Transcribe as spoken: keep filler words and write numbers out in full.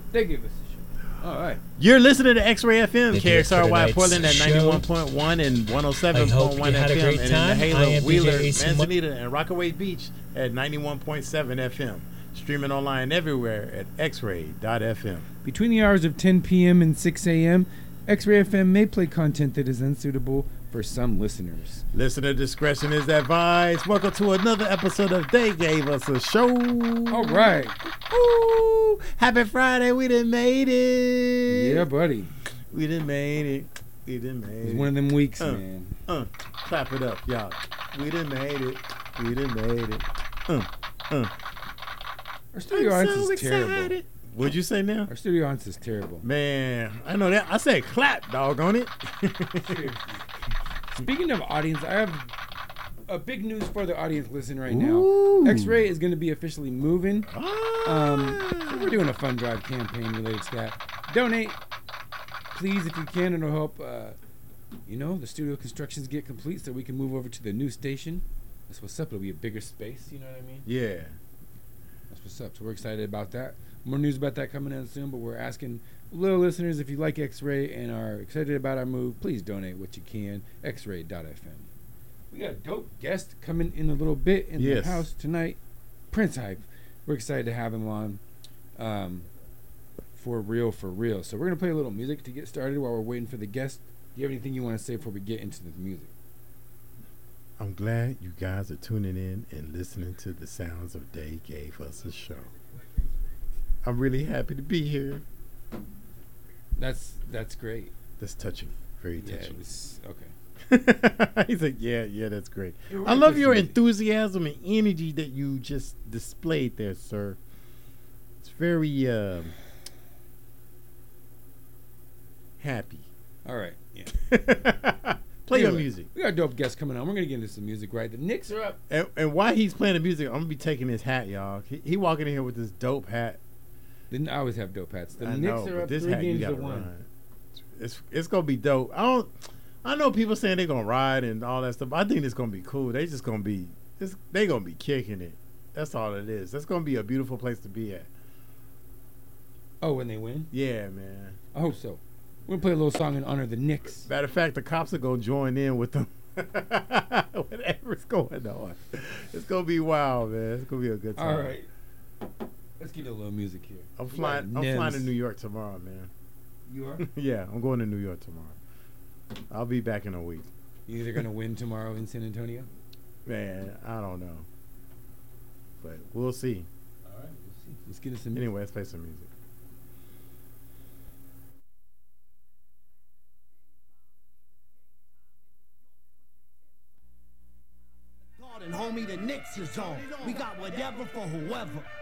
They give us a show. All right. You're listening to X-Ray F M, Thank K you X for R Y tonight's Portland at show. ninety-one point one and one oh seven point one I hope F you had M, a great and time. in the I Halo, am Wheeler, D J A C Manzanita, and Rockaway Beach at ninety-one point seven F M. Streaming online everywhere at x ray dot f m. Between the hours of ten p.m. and six a.m., X-Ray F M may play content that is unsuitable for some listeners. Listener discretion is advised. Welcome to another episode of They Gave Us a Show. All right. Ooh, happy Friday. We done made it. Yeah, buddy. We done made it. We done made It's it. one of them weeks, Uh, man. Uh, clap it up, y'all. We done made it. We done made it. Uh, uh. Our studio I'm audience so is terrible. excited. What'd you say now? Our studio audience is terrible. Man, I know that. I said clap, dog, on it. Speaking of audience, I have a big news for the audience listening right Ooh. now. X-Ray is going to be officially moving. Ah. Um, so we're doing a fund drive campaign related to that. Donate, please, if you can. It'll help, uh, you know, the studio constructions get complete so we can move over to the new station. That's what's up. It'll be a bigger space. You know what I mean? Yeah. That's what's up. So we're excited about that. More news about that coming in soon, but we're asking little listeners, if you like X-Ray and are excited about our move, please donate what you can. x ray dot f m. We got a dope guest coming in a little bit in Yes. the house tonight. Prince Hype. We're excited to have him on um, for real, for real. So we're going to play a little music to get started while we're waiting for the guest. Do you have anything you want to say before we get into the music? I'm glad you guys are tuning in and listening to the sounds of They Gave Us a Show. I'm really happy to be here. That's that's great. That's touching. Very Yeah, it touching. was, okay. He's like, yeah, yeah, that's great. You're I right, love that's your music. enthusiasm and energy that you just displayed there, sir. It's very uh, happy. All right. Yeah. Play your Anyway, music. We got a dope guest coming on. We're going to get into some music, right? The Knicks are up. And, and while he's playing the music, I'm going to be taking his hat, y'all. He, he walking in here with this dope hat. Didn't I always have dope hats. The I Knicks know, are but up this three hat you games got to to one. run. It's it's gonna be dope. I don't. I know people saying they're gonna ride and all that stuff. But I think it's gonna be cool. They just gonna be. It's, they gonna be kicking it. That's all it is. That's gonna be a beautiful place to be at. Oh, when they win? Yeah, man. I hope so. We're going to play a little song in honor of the Knicks. Matter of fact, the cops are gonna join in with them. Whatever's going on, it's gonna be wild, man. It's gonna be a good time. All right. Let's get a little music here. I'm We flying. got I'm flying to Nems. New York tomorrow, man. You are? Yeah, I'm going to New York tomorrow. I'll be back in a week. You either going to win tomorrow in San Antonio? Man, I don't know, but we'll see. All right. We'll see. Let's get us some music. Anyway, let's play some music. Garden, homie, the Knicks is on. We got whatever for whoever.